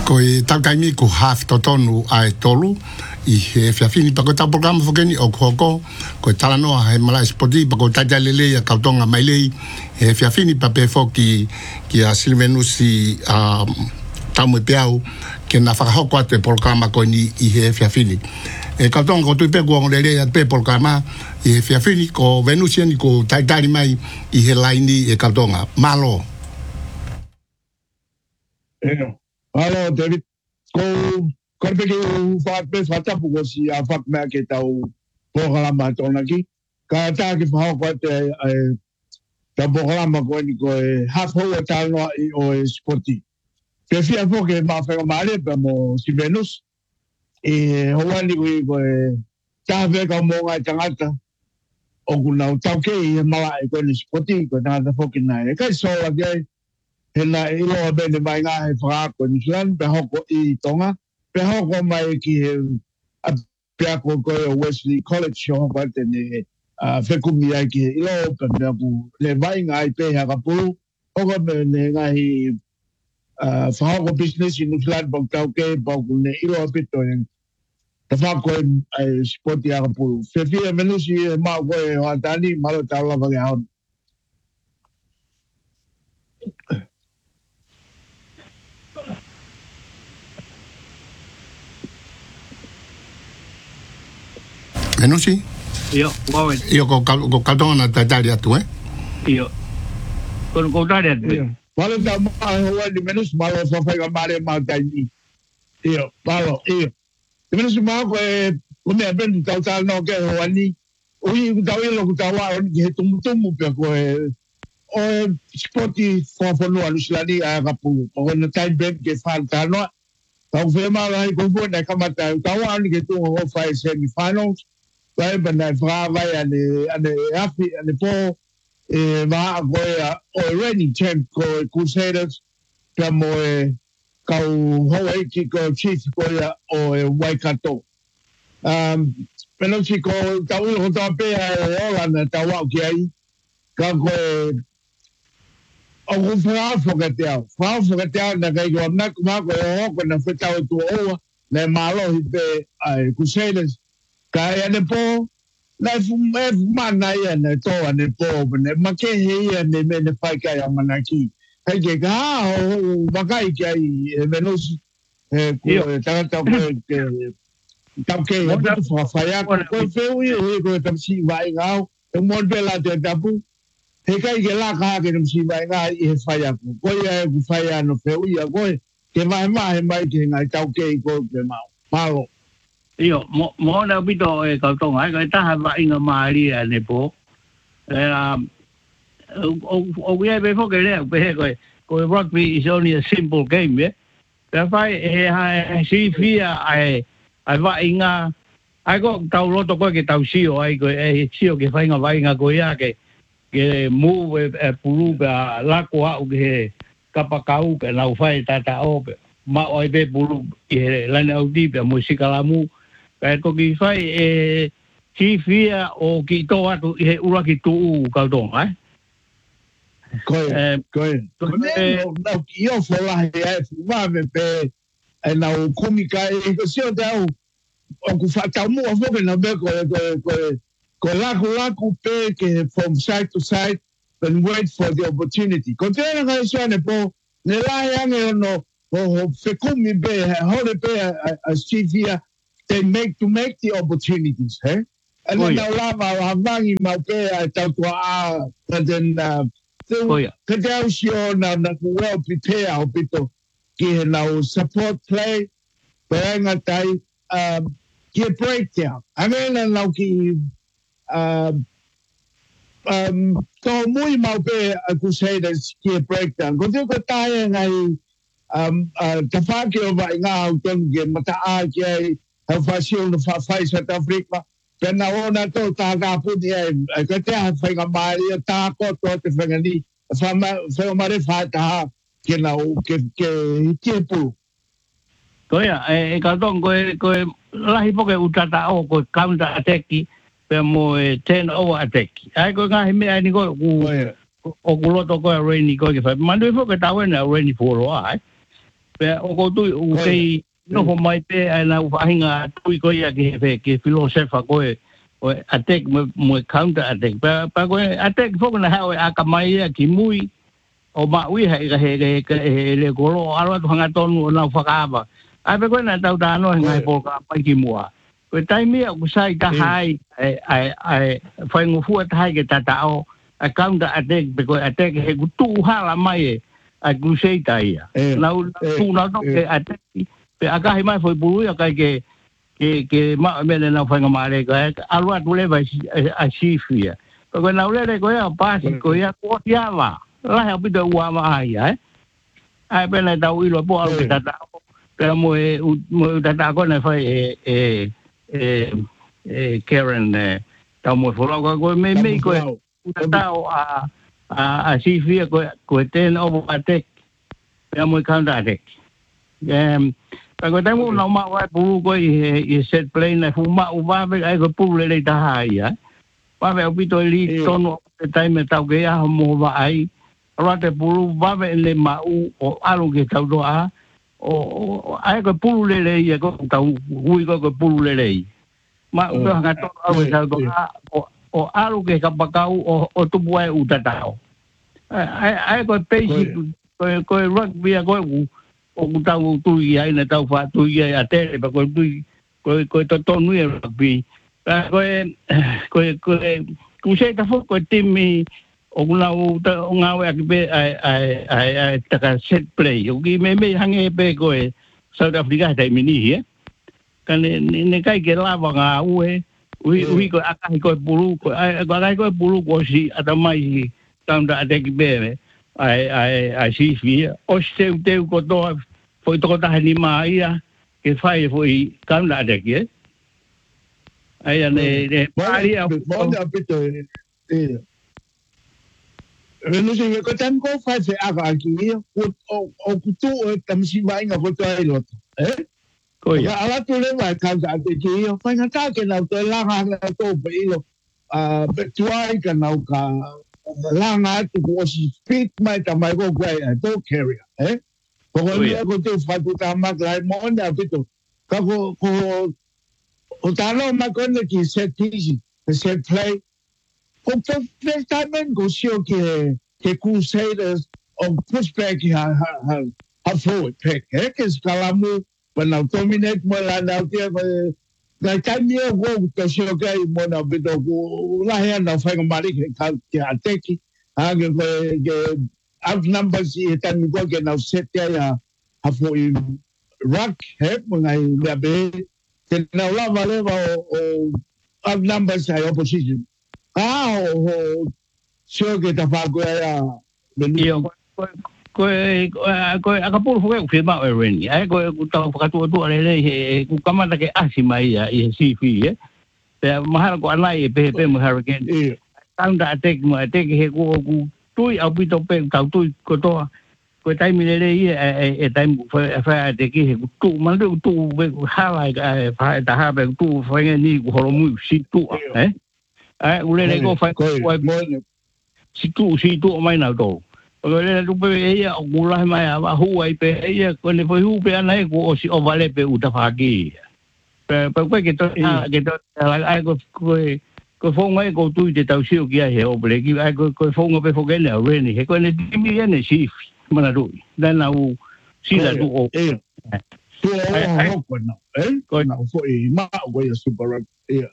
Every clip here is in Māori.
ko e takaimi ko half to tonu ai tolu I he fiafini pa ko ta programa fokeni o koko ko talano he mala spoti pa ko taja lele ya kautonga mailei he fiafini pa pe foki ki a silvenusi tamu peau ke na whakahoko atu e programa ko ni I he fiafini e kautonga ko tuipe kua ngolele ya pe programa I he fiafini ko venusiani ko taitari mai I he laini e kautonga malo Hello, David. Korpe ki whape whatapu ko si a whakmea ke tau pokalama tōna ki. Ka tā ki whahau koe ta pokalama koe ni koe hafo o tānoa I o e spoti. Pe fia fo ke mawhenga maare pa mo si Venus. E hoa ni koe tāwhe ka monga I tangata. O kuna o tau kei he mawa e koe ni spoti koe tangata fo ki nai. E kai soa kei. Hena ilo bene mai ngā he whakaako New Zealand, pe hoko I Tonga, pe hoko mai ki he pia ko koe o Wesley College o hoko ate ne whekumi ai ki he ilo, pe pia ku le mai ngā I pe haka pulu, hoko me ne ngā hi whakako business I New Zealand, pau tau ke, pau ku ne ilo apito e te whako e spoti haka pulu. Whiwhia menusi e maa koe o atani, malo tau lava ke haon. Menusi? Io, muoven. Io ko kautonga na taitari atu, Io. Con taitari atu. Malo tau maa hoa ni menusi malo whawhaiga maare maa taini. Io, malo, io. Te menusi maa koe kumea bendu tau tau no ke hoa ni. Ui tau ilo ku tau waa oni ki he tumutumu pia koe o spoti whawhanua nusilani a kapu. Pako na time bank ke whaan tānoa. Tau whema rai kumpu na kamata. Tau waa oni ke tunga ho whai semi-finals. Vai bana vai ane afi ane po va agora o reigning champ ko Crusaders como kau Hawaii ki ko chief ko o Waikato pero si ko tau ho ta pe o na tau ki ai ka ko o fra fogatea na ga yo na kuma ko na foi tau tu o na malo pe Crusaders Kaya ne po, na mana ia ne toa ne po, ne make he ia ne me ne whai kai a manaki. Hei ke ka o wakai ki ai Venus, tangata tau ke e putu whawhai ako, koe wheu i koe tamsi vai ngau, e mondela te tapu, he kai ke la kaha ke tamsi vai ngau I he whai ako, koe e ku whai ano wheu i a koe, ke mai ke ngai tau ke I koe ke mau, malo. Io, mo na pito e kautonga, kai taha wa inga maari a ne po. O kia pe foke lea, pe koe rugby is only a simple game, yeah? Pe whai e si fia ai wa inga, ai ko tau loto koe ke tau sio, ai koe e sio ke whainga wa inga koe ia ke mu e puru pe lako au ke he kapakau ke nau whai tata ope. Ma oi pe puru I he lana au di pe musika lamu, Kaya ko ki whai si fia o ki tō atu I he ura ki tū kautonga, Koe. Nau ki o wholahi e whumame pe e nau kumika e ko sio te au o ku whatau mua whoke na me koe laku pe ke from side to side and wait for the opportunity. Ko tēnā kai suane po ne lahi ange ono o whekumi pe hore pe a si fia they make the opportunities, eh? And then now lava havangi mape tau tua but then kadau sio na well prepare o pito ki now support play peranga tai ki breakdown. I mean now ki so muy mape Crusaders ki breakdown. Ko te ko tai ngai ka whake o vai ngā au tongi mata a ki ai Hau whasio na whawhai South Africa. Pena o na tō tā kā puti ai. Ka te ha whainga maari a tā koto te whangani. Whaumare whātaha ke nau ke hiti e pulu. Koea, e kautong koe lahi poke utata o koe counter attacki pe mo 10 over attacki. Ai koe ngahi mea ni koe o kuloto koe reini koe ke whai. Mandu e poke tawene a reini polo ai. pe o ko tu u ke no ho mai pe ana u fahinga tu ko ia ke filosofa ko o attack mo counter attack pa ko attack fo na ha o akamai ki mui o ma ui he le golo alo tu hanga tonu na whakaaba. Ai pe koe na tau tāno he ngai pōka pai ki mua. Koe taimia ku sai ka hai whai ngufua ta hai ke tatao a counter attack pe koe attack he ku tuu hala mai e a crusader ia. Nau tu nau ke attack pe akahi mai foi pului a kai ke ma mele na whai ngamare ka alua tu lewa a sifia. Koe nau lere koe a pasi koe a kua tiawa. Lah yang kita uang mahal, ai pernah tahu ilo po aku kita tahu, kalau mau kita tahu ni fai Karen tahu mau follow kau mei kau kita tahu Sylvia kau ten overtake, kalau mau counter attack, kalau tahu nama kau pulu kau set play ni fuma ubah berkai kau pulu lelai dah ya, apa yang kita lihat tono time tahu gaya mau bahai. Rate pulu babe le mau o alu ke tau doa o ai ko pulu le ia ko tau hui ko pulu le ma ko nga to alu tau doa o alu ke kapakau o tubuai utatao ai ko basic ko rugby ko o tau tu ia na tau fa tu ia ate pa ko tu ko to nu rugby ko se ta fo ko timi o ngau aki pe ai taka set play o ki me hange pe ko e South Africa dai mini he kan ne kai ke lava nga ui ko akai ko pulu ko ai ko pulu ko si ata mai tanda ate ki be ai si fi o se te ko to foi to ta ni mai ya ke fai foi tanda ate ki ai ne pari a no se ko tan ko fa se aga aquí o kutu o tamsi vai nga ko ai lot ko ya ala tu le vai ka sa te ki o fa nga ta ke na to la nga to pe ilo betuai ka na ka la nga tu ko si fit mai ta mai ko kwai to carrier ko ko te fa tu ta ma lai mo na pito ka ko o ta no ma ko ne ki set easy set play o perfeitamente gostou que Crusaders on pushback ha forward pick que escalamos para dominate mola na dia na caminho go to show que mona bido la he na fa ngari que attack que out numbers e tan go que na set ya ha for rock he mona ya be que na la vale o out numbers ai opposition sure que ta fa ko ya yo ko akapul fo ko firma eren ai ko ta fa tu le ku kamata ke asimai ya si fi pe mahal ko anai pe hurricane tanda attack he ko tu au to pe ta tu ko to ko tai mi le e tai fa de ki he tu ma tu ha lai fa ta ha be tu fa ni ko ho mu si tu ule ko fa ko si tu mai na do o le tu pe ia o gula mai a hu ai pe ia ko ne foi hu pe ana ko o si o vale pe uta fa ki pe que to ai ko fo mai ko tu de tau si o ki he o ble ki ai ko fo ngo pe fo ke ne re ni he ko ne mi ne si mana do dan na u si la tu o tu o ko na ko na fo e ma ko ya super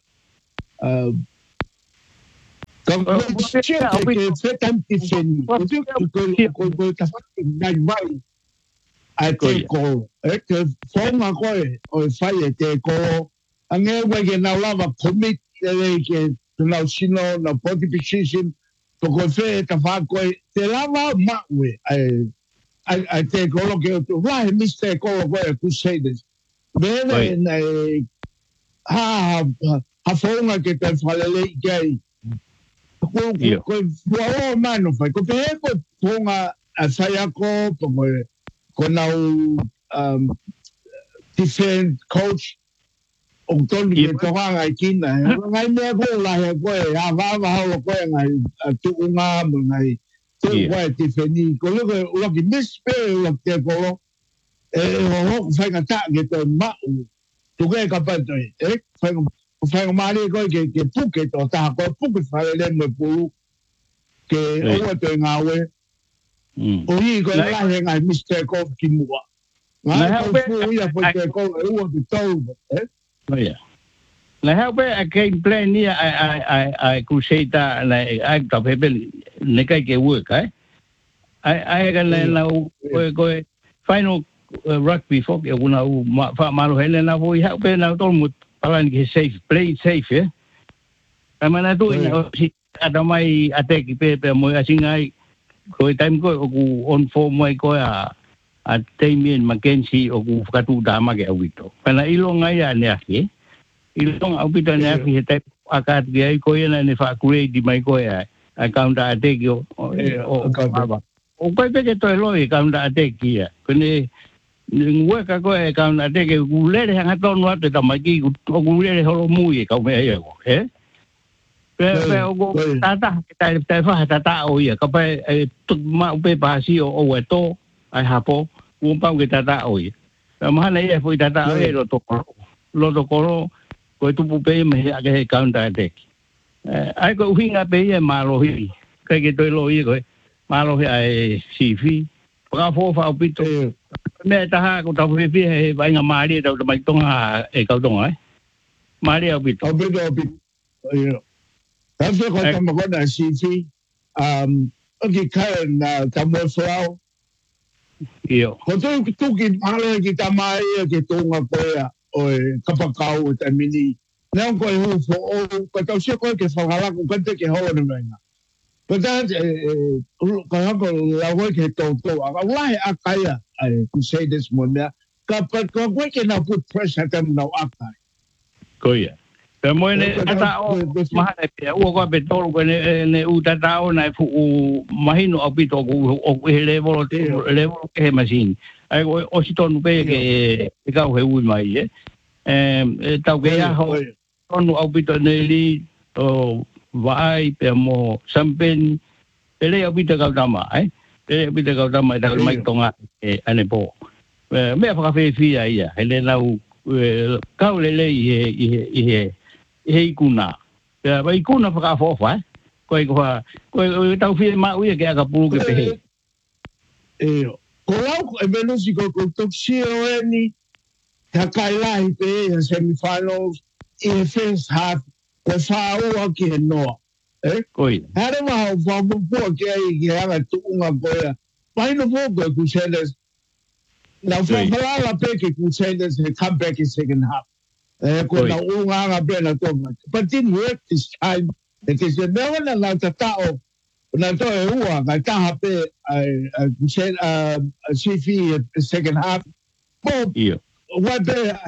Kalau saya kan isen, kalau tak nak balik, ada ko, ke form ako o fire ke ko, ang ewan ke na lava commit ke na sino na body position, ko fe ta fa ko te lava mawe, ai te ko lo ke tu vai mister ko ko Crusaders, bene ha forma que te falele ke ko mano fa ko pe ko ponga asaya ko ko na defense coach o ton que to nga kina ngai me ko la he ko ya va ko ngai tu nga ngai tu wa defendi ko lo ki mispe lo te ko ho fai ngata ke to ma tu ke ka pa to fai mari ko ke puke to ta ko puke fai le me pu ke o to ngawe o hi ko la he ngai mistake of kimwa ngai ko fu ya po te ko o to to na help a game plan ni I crusade na I top hebel ne kai ke work I can now go final rugby folk e una fa malo hele na voi help na to mo palan ke safe play safe ya amana tu si ada mai attack pe mo asingai ko time ko on form mai ko a Damien Mackenzie o ku katu dama ke awito pana ilonga ya ne aki ilong awito ne aki he type akat ge ko yana ne fa create di mai ko ya counter attack yo o ko pe ke to lo e counter attack ya kene ngwe ka ko e counter attack ku le hanga to no te ta mai ki ku le ho mu e ka me ya ko pe o ta fa o ya ka pa tu ma pe ba si o we to ai hapo un pau ke ta o ya ma na e foi ta o e lo to ko tu pe me ya ke counter attack ai ko hinga pe e ma lo hi ke to lo i ko ma lo ai si fi pa fo fa pi to me ta ha ko ta fi fi e ba nga ma ri to mai tong ha e ka tong ai ma ri pi to After ko ta mo na si fi okay kan ta mo flow yo ko tu ki malo ki ta mai ke tu nga ko ya o kapakau ta mini na ko hu fo ko ta se ko ke fa hala ko te ke ho no na But ko la wo ke to why akaya I could say this one there but we can put pressure them now akai ko ya pe mo ne ata o ma pe o ko be to ko ne u ta o na fu mahino o pito o le volo ke machine ai o si tonu pe ke ka o he u mai ta ke ya ho tonu o pito ne li o vai pe mo sampen ele o pito ka tama ele pito ka tama ta mai tonga ane po me fa fe fi ai ya ele na u ka le he kuna ba ikuna fa fo fa ko tau fi ma u ke ka pu ke pe ko lau e meno si ko toksio ni ta kai lai pe semifinals in first half ko fa u ke no koi hare ma fa bu po ke ga tu nga ko ya pai no po ko Crusaders now for la pe ke Crusaders come back in second half ko na unga nga be na to but didn't work this time it is never na tao na to e ua nga ta hape CF second half ko what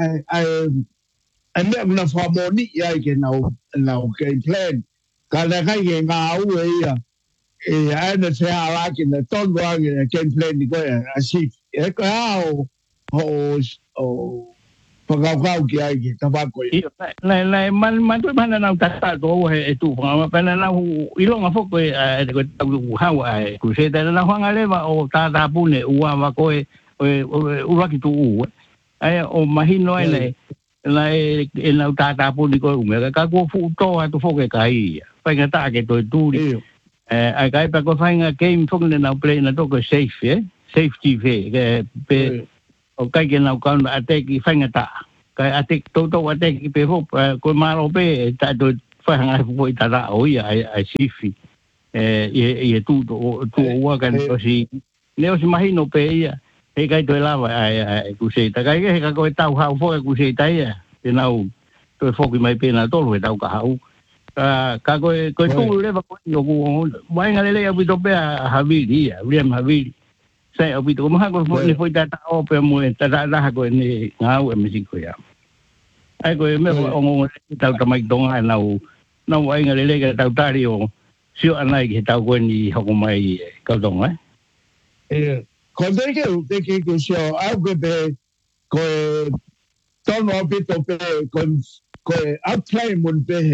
I never na fa moni ya ke na game plan ka na ka ye nga u ya ana se ala ke na ton wa game plan ni ko a CF ka o pagkakau ki ai ki tabako lai man tu mana na ta do he tu pa na na ilong afo ko ko ha ku se da na hanga le ba o ta pune ua wa ko u ra ki tu ai o mahino ai lai na ta pune ko u me ka ko fu to ha tu fo ke kai pa nga ta ke to tu ai kai pa ko fa nga game fo na play na to ko safety pe o kai ke na ka attack I fa ngata kai attack to attack pe ho ko malo pe ta do fa nga fu ta o ya ai sifi tu wa kan to si leo si mahino pe ya e kai to lava ai ku se ta kai ke ka ko ta ha fo ku se ta ya te na to fo ki mai pe na to lo ta ka ha ka ko tu le ba ko yo ku mai nga le ya bi to pe ha vi dia William Havi sai o pito ma ko ni foi ta o pe mo ta ko ni ngau e Mexico ya ai ko me o ta mai donga na ai nga le ka ta rio sio anai ke ta ko ni ho ko mai ka donga ko de ke ko sio au ko be ko tono pito pe ko outplay mun pe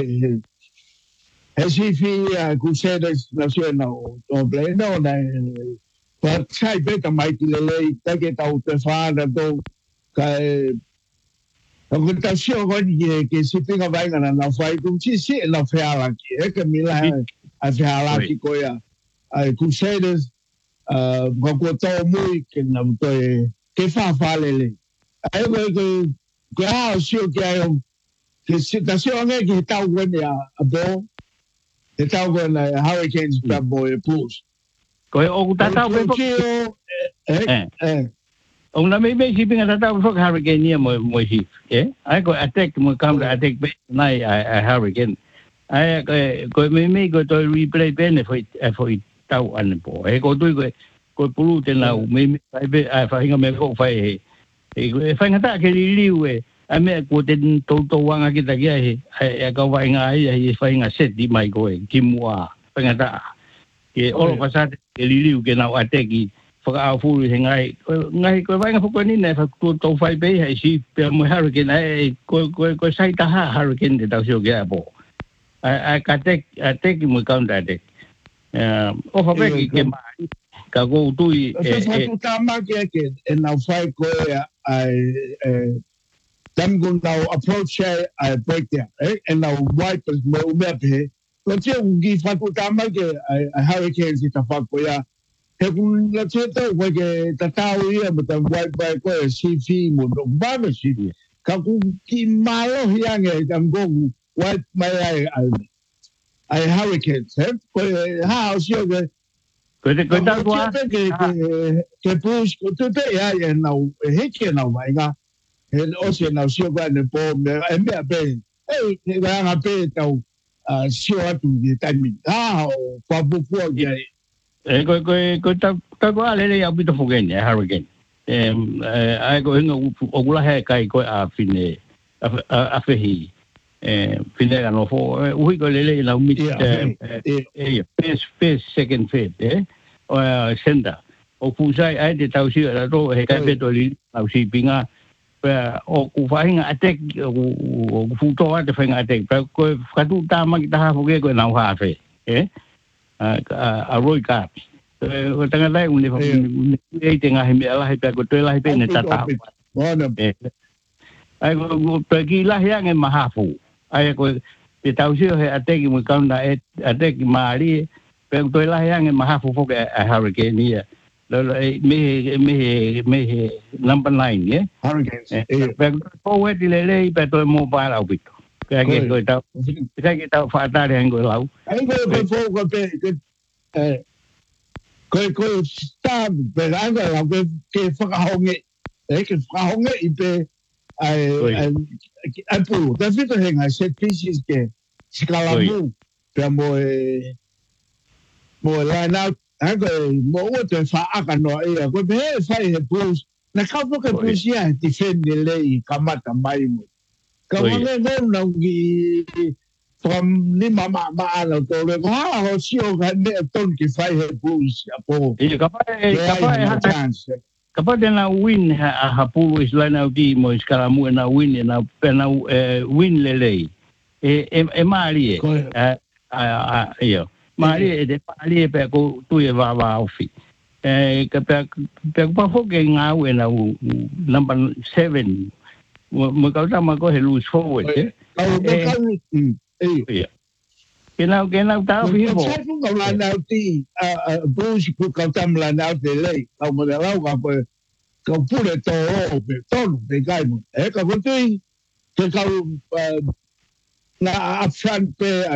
he si fi Crusaders nacional o play no na pa sai pe ta mai ki le ta ke ta u te fa na do kai ko ta sio ko ni ke si pinga vai na fai ku si la fa la ki ke mi la a fa la ki ko ya ai crusaders ko to muy que na to ke fa le ai ko a sio ke ai que situación es que está buena a bo está buena Hurricanes para boy plus ko o tata ko o na me si pinga tata ko Hurricane ni mo si ai ko attack mo come attack nai Hurricane ai ko me ko to replay benefit for tau an po ko tu ko pulu te na me ai fa hinga me ko fai fa ngata ke liu a me ko te to wanga kita ki ai ka vai nga ai fa nga set di mai ko ki mua fa ngata ke olo pasat ke liu ke na ateki fa a fu ngai ko vai nga ko ni ne fa to fai be ai si pe mo Hurricane ai ko sai ta Hurricane de ta sio ke bo ai ka tek mo counter attack o fa be ke mai ka go tu fa tu ta ma ke na fai ko ai them going now approach a break there, and now wipe as well maybe. Let's say we give Fatu Tamake a Hurricanes in Tafakoya. Let's say that we get the Tawi, but then wipe by a CP, Mundobama City. Kakuki Malo Yang, I'm going wipe my eye Hurricanes. How's your good? Good, push today, and now Hicken now, my God. And also now sure going to bomb and be a bay. Hey, I'm a bay now. Sure to the timing. How for before get go go ale ya bito fogen Hurricane. I go in ogula he kai ko a fine a fehi. Fine no fo we go lele na mit space second phase or center. O pusai ai de tau si ra ro he kai beto li tau si pinga o ku fa hinga attack o fu to ate fa hinga attack ko ka tu ta ma kita ha foge ko na ha fe a roi ka ko tanga dai un le te nga himi ala he pa ko te la he pe ne ta ta ai ko pe ki la he nge ma ha fu ai ko te tau si he attack mo ka na attack ma ri pe ko la he nge ma ha fu foge a Hurricane ni me number 9 yeah Hurricanes forward le pe to mobile au bit cái tao phải ta đèn người lão anh có pe ko sta pe anh có làm cái phá hông ấy cái phá hông ấy pe ai pu ta fit hình ai set pieces ke scalamu pe mo line out anh có mỗi tuần phá cái nó ấy có bé phải blues na khâu cái blues ya defend le kamata mai mo cái nó nào gì from ni mama là tôiเลยว่าเขาเชี่ยวกันเนี่ยต้นกี่ไฟblues apo kapag na win ha pulu isla na di mo iskalamu na win na pena win lele mali io mali de mali pe ko tu e va ofi ka pe pa fo ke nga we na number 7 mo ka ta ma ko he lose forward cái nào tao biết bộ sai cũng còn là nào thì Bruce cũng còn tâm là nào thì lấy ông mà lâu gặp còn phụ để to để cái mà còn có tuy thì câu là upfront pe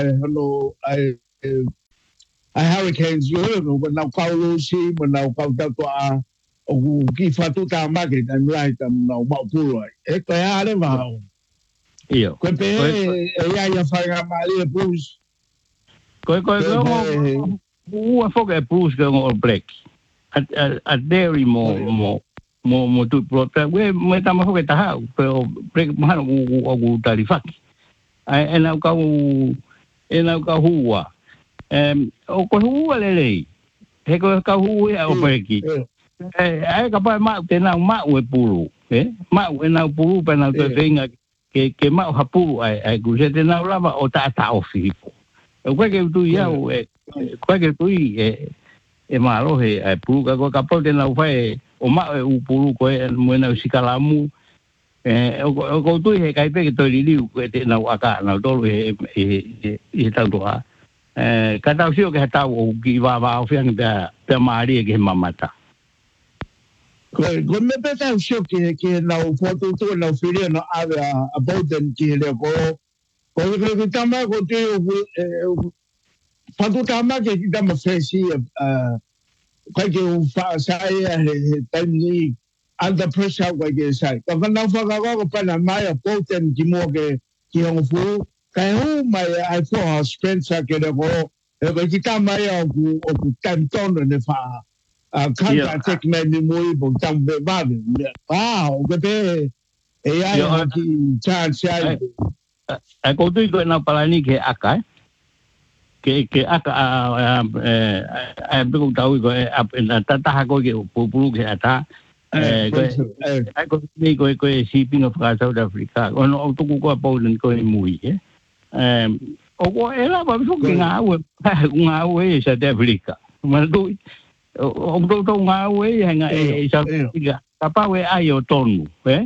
Hurricanes rồi mà nào câu Lucy mà nào câu tao tòa ông khi phát tu ta mà cái anh lại tầm nào bảo phụ rồi cái hai đấy vào cái pe ai phải làm mà Bruce coi mo fo ke Bruce ke ngol black at very mo tu prota we me ta mo ke ta pero break man o tarifak ena ka huwa o ko huwa le he ko ka huwa o break ai ka pa ma te na ma we pulu ma we na pulu pa na te venga ke ma ha pulu ai ku se te na lava o ta o fi qualche tu ia qualche tu malo he ai pulu ka ka po de na fai o ma u pulu ko mo na sikalamu o tu he kai pe ke to li liu ko te na aka na do e ta do a ka ta sio ke ta o ki va o fiang pe mari ke mamata ko me pe ta sio ke na o foto tu na filia no ave about den ki le ko ke tama ko te Patu tama ke kita mafesi kai ke fa sai time under pressure kai ke sai ka na fa ka pa na mai potent ki mo ke ki hong fu kai hu mai ai fo Spencer ke le ko e kita mai o ku tanton ne fa kan ta tek me ni mo bo tam be ba o ke te e ai ki chance ai ko tu ko na palani ke akai ke aka bu tau ko ta ko ke pulu ke ata ko shipping of South Africa ono tu ko Poland ko mui o ko ela ba su ke ngawe South Africa ma tu o to ngawe nga South Africa tapa we ayo tonu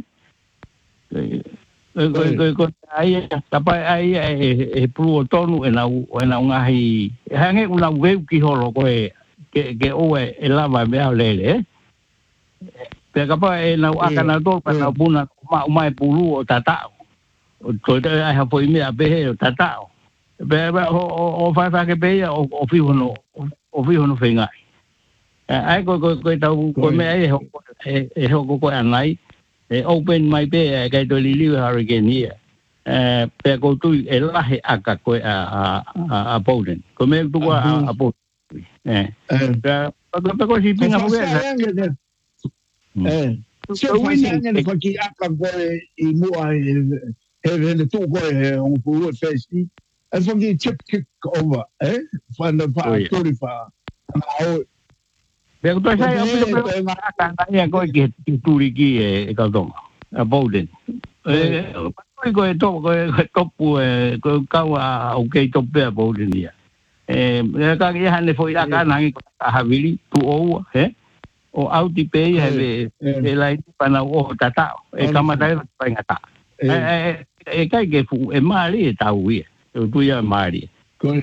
ko ai tapa ai e plu tonu e na ngahi hange una we ki holo ko ke o e lava me alele pe kapa e na aka na to pa na buna mai pulu o tata o to ai ha foi me abe o tata be o fa ke be o fi hono fenga ai ko tau ko me ai ho ko anai open my bay kai to li hurricane here pe ko tu e lahe aka ko a Poland ko me tu a Poland pe ko si pinga mo so winning ko ki aka ko I mo ai he tu ko on pu festi e fo ki chip kick over fa na pa to fa Pero tu sai o aka na ko ki turi ki e ka dong a Poland ko to ko ka wa o ke to pe Poland dia ka ki han foi aka na ki ha vili tu o o auti pe he lai pana o tata e kama dai pa ngata kai ke fu e mali ta wi tu ya mali ko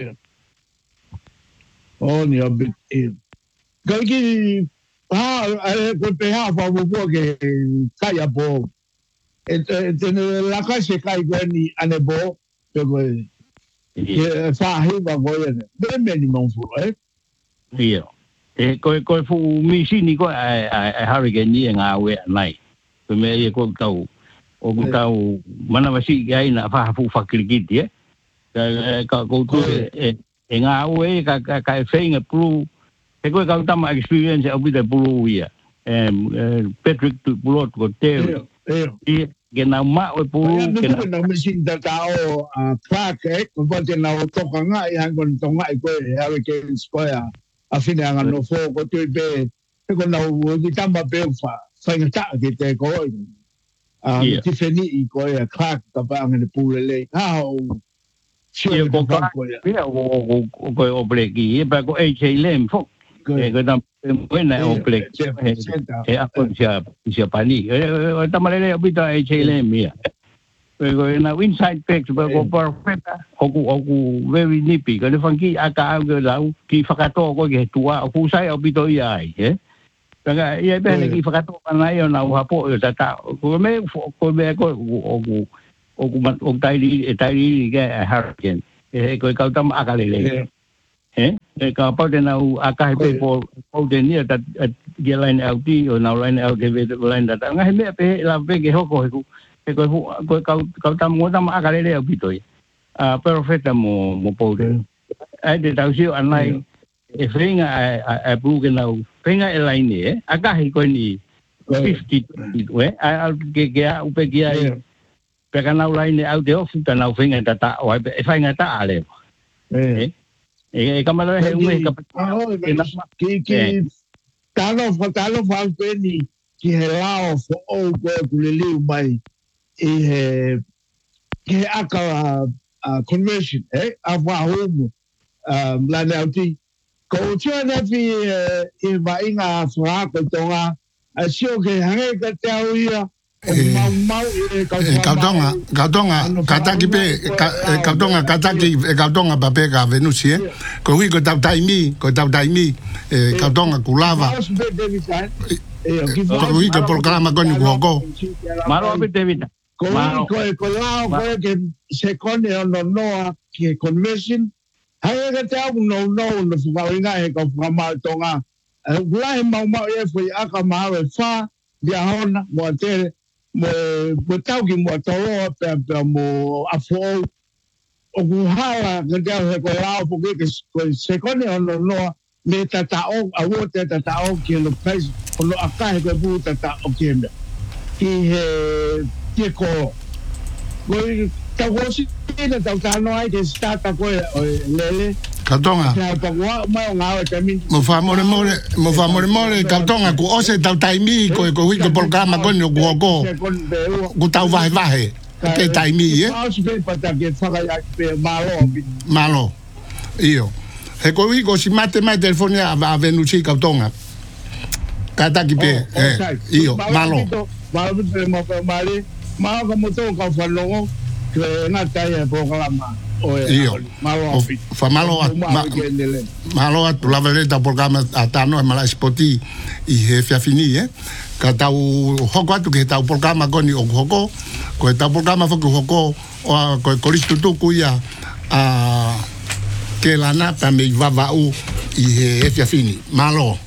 o ni a bit kai ki ko pe ha fa bo ke kai a bo la casa kai ko ni ane bo ko fa hi ba go ye be me ni mon fu Iya. Ko fu mi sini ko hurricane ni nga we nai. Ko me ye ko tau. O ko tau mana masi gai na fa fu fakirikit ye. Ka ko tu nga we ka feinga plu. Ko ka tama experience o bida plu ya. Patrick tu plu ko te. Ke na ma o plu ke na machine da tao Clark ko pa te na to ka nga ya kon to nga ko hurricane square a fine anga no fo ko te be ko na o ki tamba be fa ngata ke te ko ti feni I ko ya Clark ka pa anga pu le o Yo ko ya o bleki pa ko HLM fo ko tam buena o bleki a ko sia pani ta malele obita HLM ya ko na inside page ba ko perfect o very nippy ko le fanki aka ko lau ki fakato ko ke tua ku sai obito ya kanga ia be ki fakato na yo na hapo yo tata ko me o tairi ke hurricane ko ka tam aka le ka pa de na aka pe po de ni ta ge line out o na line out de line ta nga me pe la pe ke ho ko ko tam mo tam aka le obito perfect mo po de ai de tau si anai e fringa a buke na fringa e line ni aka hi ko ni 50 we a ke a upe ki ai pe kana line out de ofu ta na fringa ta o e fa ngata ale kamala he un ki talo fa ni ki he lao fo o ko le liu mai ke aka convention a wa home la na ti ko tia na fi e va inga fra ko tonga a sio ke hange ka tau ia Kaudonga kataki pe kaudonga pape ka venusi ko hui ko tau taimi kaudonga kulava ko hui ko programa koni kuoko Malo pe David ko lao ko ke se kone ono noa ke convention hai ka tau no fuinga e ko fama tonga lai mau e foi aka mau fa dia hona mo tere mo tau ki mo tolo pe mo afo o guhala que dia ko lao porque que se kone ono noa me tatao a wo tatao que lo faz lo acá que bu tatao que me que ko ta wo si na ta no ai que está ta ko lele Kaudonga mo fa more kaudonga ku ose tau taimi ko hui ko programa koni kuoko ku tau vai pe taimi malo io he ko hui ko si mate mai telefonia a venusi kaudonga kataki pe io malo malo como todo ka falongo que na taya programa io fa malo tu la vereta programa atano e mala spoti i he fia fini ka tau hoko atu ke tau programa koni o hoko ko tau programa fo hoko o ko koristu tu kuia a ke la nata me vava u i he fia fini malo